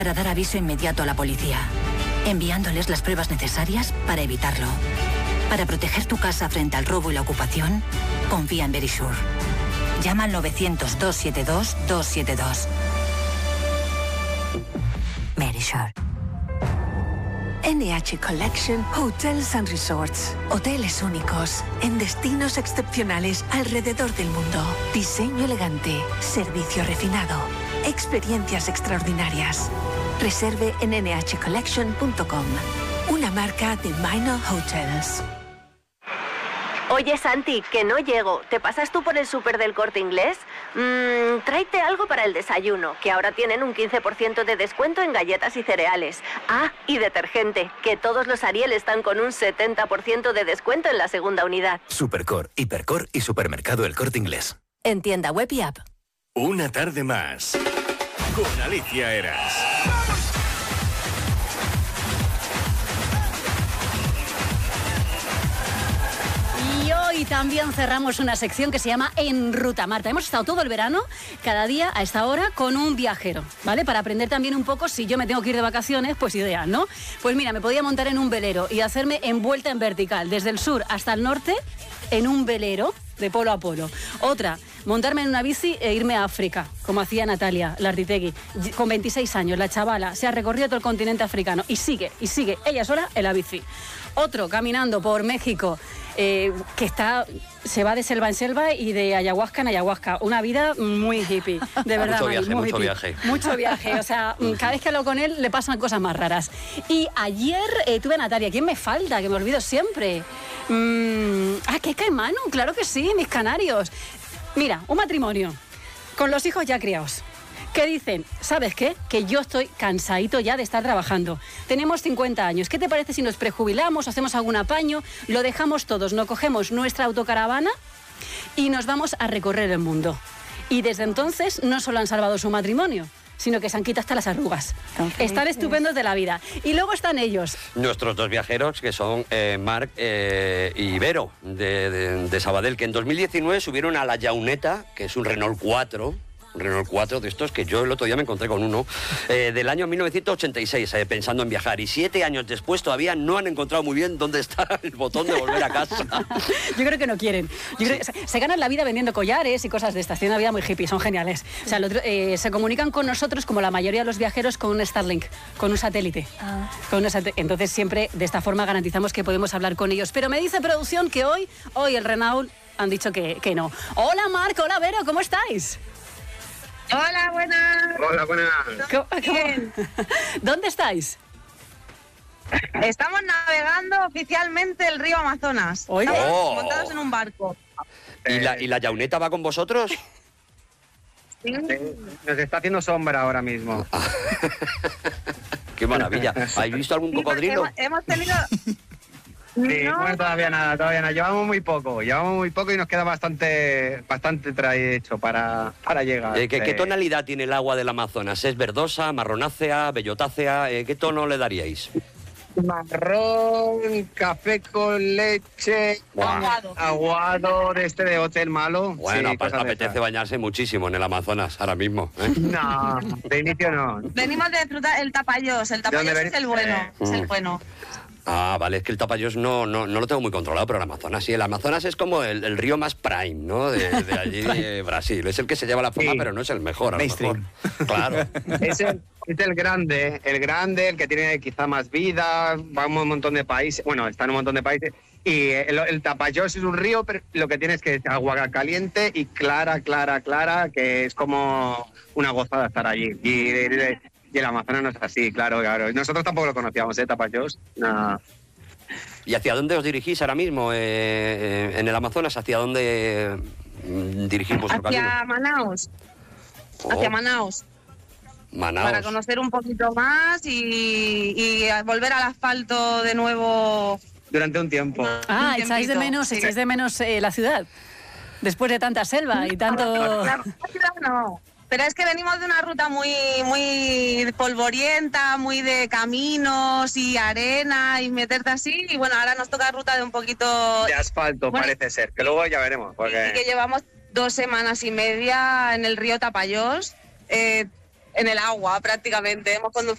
para dar aviso inmediato a la policía, enviándoles las pruebas necesarias para evitarlo. Para proteger tu casa frente al robo y la ocupación, confía en Verisure. Llama al 900-272-272. Verisure. NH Collection Hotels and Resorts. Hoteles únicos, en destinos excepcionales alrededor del mundo. Diseño elegante, servicio refinado, experiencias extraordinarias. Reserve en nhcollection.com. Una marca de Minor Hotels. Oye, Santi, que no llego. ¿Te pasas tú por el súper del Corte Inglés? Tráete algo para el desayuno, que ahora tienen un 15% de descuento en galletas y cereales. Ah, y detergente, que todos los Ariel están con un 70% de descuento en la segunda unidad. Supercor, Hipercor y Supermercado El Corte Inglés. En tienda web y app. Una tarde más con Alicia Eras. Y hoy también cerramos una sección que se llama En Ruta, Marta. Hemos estado todo el verano, cada día a esta hora, con un viajero, ¿vale? Para aprender también un poco, si yo me tengo que ir de vacaciones, pues ideal, ¿no? Pues mira, me podía montar en un velero y hacerme envuelta en vertical, desde el sur hasta el norte, en un velero de polo a polo. Otra, montarme en una bici e irme a África, como hacía Natalia Larditegui. Con 26 años, la chavala se ha recorrido todo el continente africano y sigue, ella sola en la bici. Otro, caminando por México, se va de selva en selva y de ayahuasca en ayahuasca. Una vida muy hippie, de verdad. Mucho viaje. O sea, cada vez que hablo con él le pasan cosas más raras. Y ayer tuve a Natalia. ¿Quién me falta? Que me olvido siempre. ¿Qué Caimano? Claro que sí, mis canarios. Mira, un matrimonio con los hijos ya criados. ¿Qué dicen? ¿Sabes qué? Que yo estoy cansadito ya de estar trabajando. Tenemos 50 años. ¿Qué te parece si nos prejubilamos, hacemos algún apaño, lo dejamos todos, nos cogemos nuestra autocaravana y nos vamos a recorrer el mundo? Y desde entonces no solo han salvado su matrimonio, sino que se han quitado hasta las arrugas. Están estupendos de la vida. Y luego están ellos. Nuestros dos viajeros, que son Marc y Vero, de Sabadell, que en 2019 subieron a la Llauneta, que es un Renault 4... Un Renault 4 de estos que yo el otro día me encontré con uno, del año 1986, pensando en viajar. Y 7 años después todavía no han encontrado muy bien dónde está el botón de volver a casa. Yo creo que no quieren. Creo que se ganan la vida vendiendo collares y cosas de estas. Tienen una vida muy hippie, son geniales. O sea, se comunican con nosotros, como la mayoría de los viajeros, con un Starlink, con un satélite. Entonces siempre de esta forma garantizamos que podemos hablar con ellos. Pero me dice producción que hoy el Renault han dicho que no. Hola Marc, hola Vero, ¿cómo estáis? Hola, buenas. Hola, buenas. ¿Cómo? ¿Dónde estáis? Estamos navegando oficialmente el río Amazonas. Estamos montados en un barco. ¿Y la Llauneta va con vosotros? Sí. Nos está haciendo sombra ahora mismo. ¡Qué maravilla! ¿Habéis visto algún cocodrilo? Hemos tenido... Sí, no, bueno, todavía nada. Llevamos muy poco y nos queda bastante trecho para llegar. ¿Qué tonalidad tiene el agua del Amazonas? ¿Es verdosa, marronácea, bellotácea? ¿Qué tono le daríais? Marrón, café con leche, aguado de hotel malo. Bueno, sí, apetece bañarse muchísimo en el Amazonas ahora mismo. No, de inicio no. Venimos de disfrutar el Tapayós. El Tapayós es el bueno, es el bueno. Ah, vale, es que el Tapayós no lo tengo muy controlado, pero el Amazonas sí. El Amazonas es como el río más prime, ¿no? De allí de Brasil. Es el que se lleva la fama, pero no es el mejor. Mainstream. Claro. Es el grande, el que tiene quizá más vida, va a un montón de países, bueno, está en un montón de países. Y el Tapayós es un río, pero lo que tiene es que es agua caliente y clara, que es como una gozada estar allí. Y el Amazonas no es así, claro. Nosotros tampoco lo conocíamos, Tapayós. No. ¿Y hacia dónde os dirigís ahora mismo en el Amazonas? ¿Hacia dónde dirigís vuestro camino? Hacia Manaus. Hacia Manaus. Para conocer un poquito más y volver al asfalto de nuevo. Durante un tiempo. ¿Echáis de menos la ciudad? Después de tanta selva y tanto... La ciudad no. Pero es que venimos de una ruta muy polvorienta, muy de caminos y arena y meterte así. Y bueno, ahora nos toca ruta de un poquito... De asfalto, parece ser, que luego ya veremos. Porque... Y que llevamos 2 semanas y media en el río Tapayós, en el agua prácticamente. Hemos